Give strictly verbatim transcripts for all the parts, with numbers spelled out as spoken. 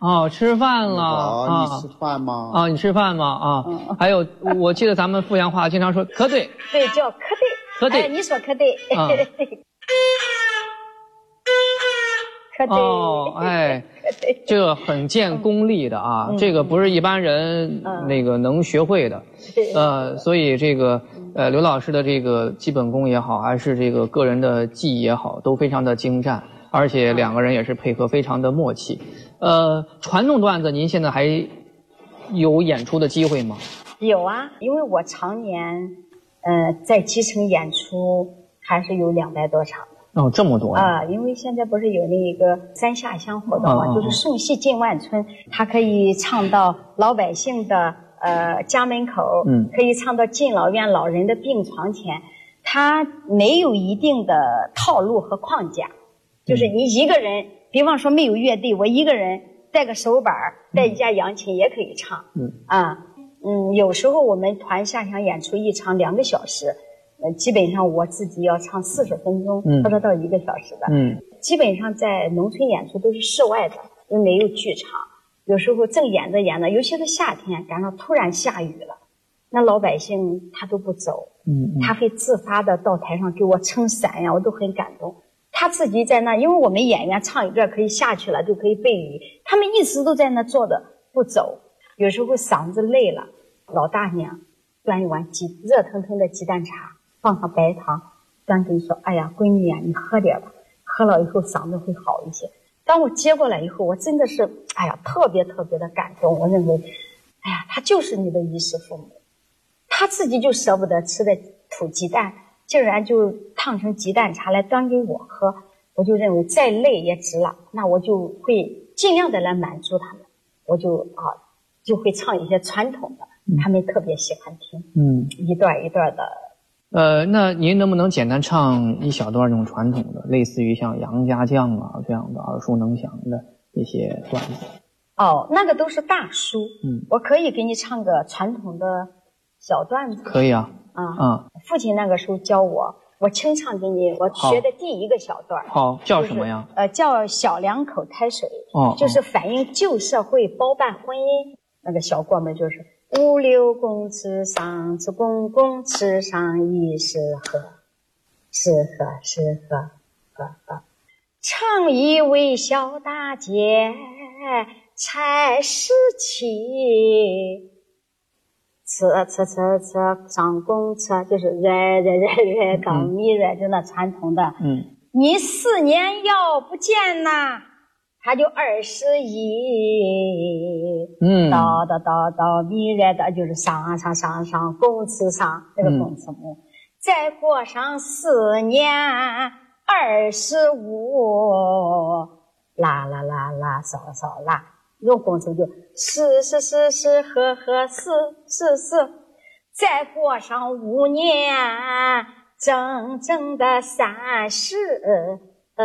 哦，吃饭了啊！ 你吃饭吗？ 啊，你吃饭吗？啊， 嗯、 还有，我记得咱们阜阳话经常说可对， 对，叫可对， 可对， 哎，你说可对， 啊、 可对， 哦，哎，这个很见功力的啊，嗯、这个不是一般人那个能学会的，嗯、呃，所以这个呃刘老师的这个基本功也好，还是这个个人的技艺也好，都非常的精湛。而且两个人也是配合非常的默契，呃，传统段子您现在还有演出的机会吗？ 有啊，因为我常年，呃，在基层演出还是有两百多场的。 哦，这么多啊、呃！因为现在不是有那个三下乡活动嘛，哦、就是送戏进万村，他可以唱到老百姓的呃家门口，嗯，可以唱到敬老院老人的病床前，他没有一定的套路和框架。就是你一个人，比方说没有乐队，我一个人带个手板，带一架扬琴也可以唱。嗯啊，嗯，有时候我们团下乡演出一场两个小时，呃，基本上我自己要唱四十分钟，或者到一个小时的。嗯，基本上在农村演出都是室外的，又没有剧场。有时候正演着演着，尤其是夏天，赶上突然下雨了，那老百姓他都不走，嗯，他会自发的到台上给我撑伞呀，我都很感动。他自己在那，因为我们演员唱一段可以下去了，就可以背雨，他们一直都在那坐着不走。有时候嗓子累了，老大娘端一碗鸡热腾腾的鸡蛋茶，放上白糖，端给你说：“哎呀，闺女呀、啊，你喝点吧，喝了以后嗓子会好一些。”当我接过来以后，我真的是哎呀，特别特别的感动。我认为，哎呀，他就是你的衣食父母，他自己就舍不得吃的土鸡蛋。竟然就烫成鸡蛋茶来端给我喝，我就认为再累也值了，那我就会尽量的来满足他们，我就啊就会唱一些传统的，嗯、他们特别喜欢听，嗯，一段一段的。 呃，那您能不能简单唱一小段这种传统的，类似于像杨家将啊这样的耳熟能详的一些段子？ 哦，那个都是大书，嗯，我可以给你唱个传统的小段子。 可以啊。 啊、嗯，父亲那个时候教我，我清唱给你，我学的第一个小段。 好，叫什么呀？ 就是、呃，叫小两口抬水。哦，就是反映旧社会包办婚姻。那个小过门就是五六公尺上，子公公吃上一食喝，是喝是喝喝喝。唱一位小大姐，才十七。吃吃吃吃上公车，就是热热热热刚米热，就那传统的。嗯，你四年要不见呐，他就二十一。嗯，到到到到米热的，就是上上上上公车上这个公车木，嗯、再过上四年二十五，啦啦啦啦扫扫啦。用公车就是是是是呵呵是是是，再过上五年，整整的三十，呃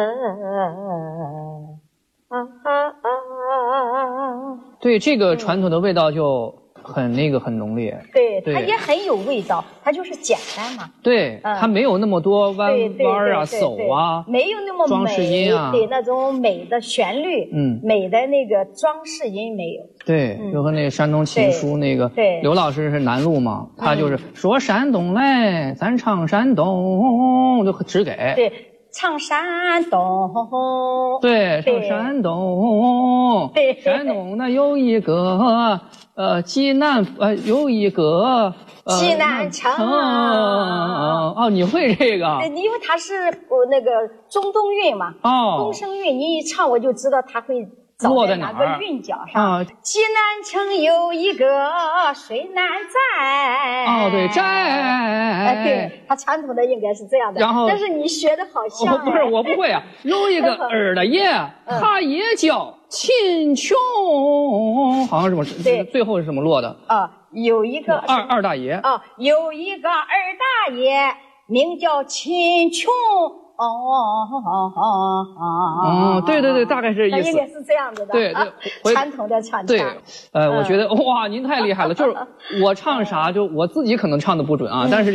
啊啊啊！ 对，这个传统的味道就很那个很浓烈。 对，它也很有味道，它就是简单嘛。 对，嗯、它没有那么多弯弯啊、手啊， 没有那么美装饰音啊， 对那种美的旋律，嗯，美的那个装饰音没有。 对，嗯、就和那个山东琴书那个，对，刘老师是南路嘛，他就是说山东来，咱唱山东，就只给。 对。唱山东， 对，唱山东， 对， 山东呢有一个呃济南呃有一个呃济南城哦，你会这个？ 对，因为它是我那个中东韵嘛，哦，东声韵，你一唱我就知道它会落在哪个韵脚上。啊、济南城有一个水南寨。 哦，对，寨。 哎，对，它传统的应该是这样的。然后，但是你学的好像、 哦。不是，我不会啊。有一个二大爷，他也叫秦琼，好像什么？对，最后是什么落的？ 啊，有一个二二大爷。 啊，有一个二大爷，名叫秦琼。哦哦哦哦哦！对对对，大概是意思。 应该是这样子的。 对对， 传统的唱。 对，呃，我觉得哇，您太厉害了。就是我唱啥，就我自己可能唱的不准啊，但是。